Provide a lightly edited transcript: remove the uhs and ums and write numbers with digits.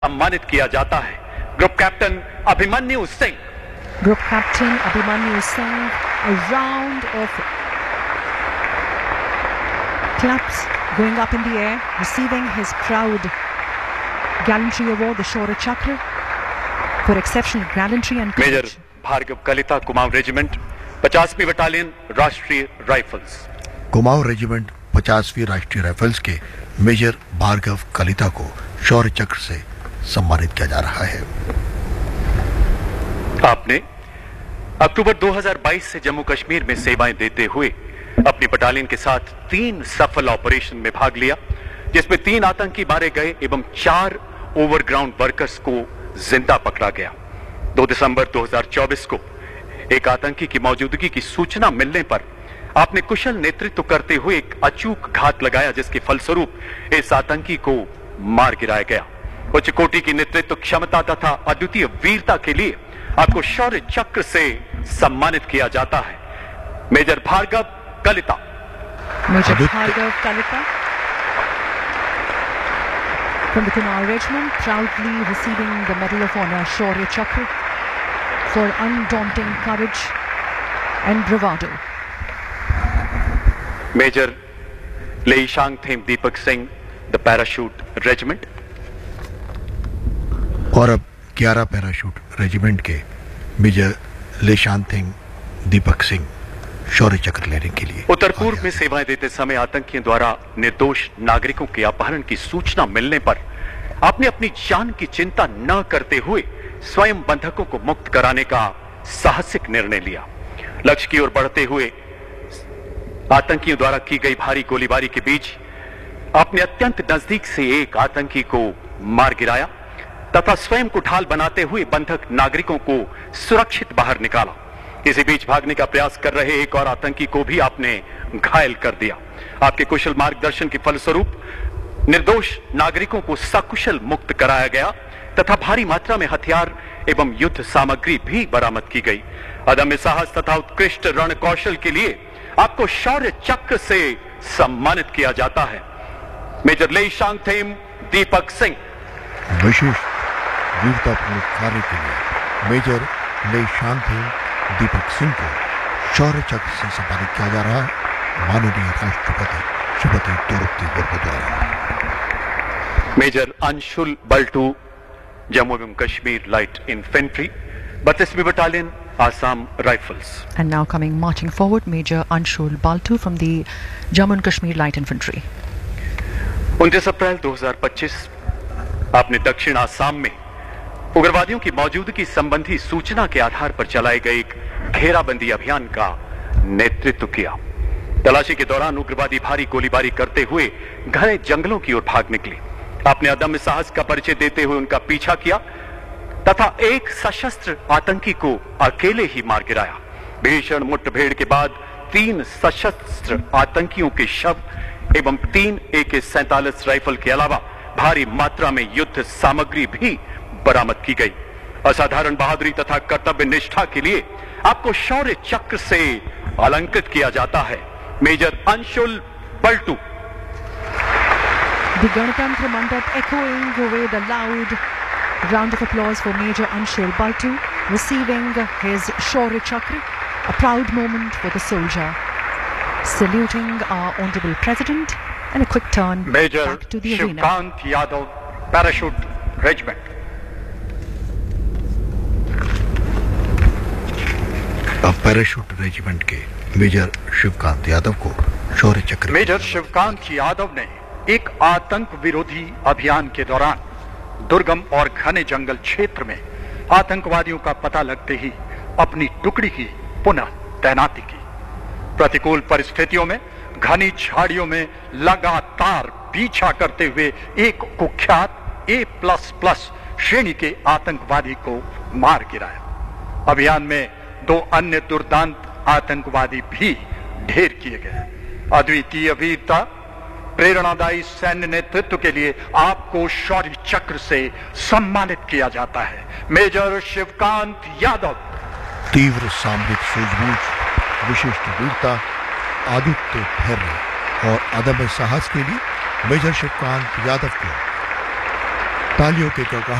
सम्मानित किया जाता है group captain Abhimanyu Singh. Group Captain Abhimanyu Singh, a round of claps going up in the air, receiving his proud gallantry award, the Shaurya Chakra, for exceptional gallantry and courage. Major Bhargava Kalita, Kumaon regiment 50वीं battalion राष्ट्रीय rifles. Kumaon regiment 50वीं राष्ट्रीय rifles के major Bhargava Kalita को शौर्य चक्र से सम्मानित किया जा रहा है। आपने अक्टूबर 2022 से जम्मू कश्मीर में सेवाएं देते हुए अपनी बटालियन के साथ 3 सफल ऑपरेशन में भाग लिया, जिसमें 3 आतंकी मारे गए एवं 4 ओवरग्राउंड वर्कर्स को जिंदा पकड़ा गया। 2 दिसंबर 2024 को एक आतंकी की मौजूदगी की सूचना मिलने पर आपने कुशल नेतृत्व करते हुए एक अचूक घात लगाया, जिसके फलस्वरूप इस आतंकी को मार गिराया गया। उच्च कोटि की नेतृत्व क्षमता तथा अद्वितीय वीरता के लिए आपको शौर्य चक्र से सम्मानित किया जाता है। Major Bhargava Kalita. Major Bhargav Kalita from the Kumaur Regiment, proudly receiving the Medal of Honor Shaurya Chakra for undaunting courage and bravado. Major लेईशांगथेम Deepak Singh, the parachute regiment. और अब 11 पैराशूट रेजिमेंट के मेजर लेशांगथेम दीपक सिंह शौर्य चक्र लेने के लिए उत्तर पूर्व में सेवाएं देते समय आतंकियों द्वारा निर्दोष नागरिकों के अपहरण की सूचना मिलने पर आपने अपनी जान की चिंता न करते हुए स्वयं बंधकों को मुक्त कराने का साहसिक निर्णय लिया। लक्ष्य की ओर बढ़ते हुए आतंकियों द्वारा की गई भारी गोलीबारी के बीच आपने अत्यंत नजदीक से एक आतंकी को मार गिराया तथा स्वयं को ढाल बनाते हुए बंधक नागरिकों को सुरक्षित बाहर निकाला। इसी बीच भागने का प्रयास कर रहे एक और आतंकी को भी आपने घायल कर दिया। आपके कुशल मार्गदर्शन के फलस्वरूप निर्दोष नागरिकों को सकुशल मुक्त कराया गया तथा भारी मात्रा में हथियार एवं युद्ध सामग्री भी बरामद की गई। अदम्य साहस तथा उत्कृष्ट रण कौशल के लिए आपको शौर्य चक्र से सम्मानित किया जाता है। मेजर लेईशांगथेम दीपक सिंह। विशेष वीरतापूर्ण कार्य के लिए मेजर लेईशांगथेम दीपक सिंह को शौर्य चक्र से सम्मानित किया जा रहा है माननीय राष्ट्रपति श्रीमती द्रौपदी मुर्मू द्वारा। मेजर अंशुल बल्टू, जम्मू एवं Kashmir light infantry 32वीं battalion Assam Rifles. And now coming marching forward, Major Anshul Baltu from the Jammu and Kashmir Light Infantry. 29 अप्रैल 2025 आपने दक्षिण आसाम में उग्रवादियों की मौजूदगी संबंधी सूचना के आधार पर चलाए गए एक घेराबंदी अभियान का नेतृत्व किया। तलाशी के दौरान उग्रवादी भारी गोलीबारी करते हुए घने जंगलों की ओर भाग निकले। आपने अदम्य साहस का परिचय देते हुए उनका पीछा किया तथा एक सशस्त्र आतंकी को अकेले ही मार गिराया। भीषण मुठभेड़ के बाद 3 सशस्त्र आतंकियों के शव एवं 3 AK-47 राइफल के अलावा भारी मात्रा में युद्ध सामग्री भी बरामद की गई। असाधारण बहादुरी तथा कर्तव्य निष्ठा के लिए आपको शौर्य चक्र से अलंकृत किया जाता है। Major Anshul bolt. The Ganatantra Mandap echoing with a loud round of applause for Major Anshul Baltu receiving his Shaurya Chakra, a proud moment for the soldier. Saluting our Honorable President and a quick turn back to the arena. Major Shivkant Yadav, Parachute Regiment. अब parachute regiment के major Shivkant Yadav को शौर्य चक्र। Major Shivkant Yadav ने एक आतंक विरोधी अभियान के दौरान दुर्गम और घने जंगल क्षेत्र में आतंकवादियों का पता लगते ही अपनी टुकड़ी की पुनः तैनाती की। प्रतिकूल परिस्थितियों में घनी झाड़ियों में लगातार पीछा करते हुए एक कुख्यात A++ श्रेणी के आतंकवादी को मार गिराया। अभियान में 2 अन्य दुर्दांत आतंकवादी भी ढेर किए गए। अद्वितीय वीरता, प्रेरणादायी सैन्य नेतृत्व के लिए आपको शौर्य चक्र से सम्मानित किया जाता है। मेजर शिवकांत यादव। तीव्र सामरिक सूझबूझ, विशिष्ट वीरता, आदित्य धैर्य और अदम्य साहस के लिए मेजर शिवकांत यादव को तालियों के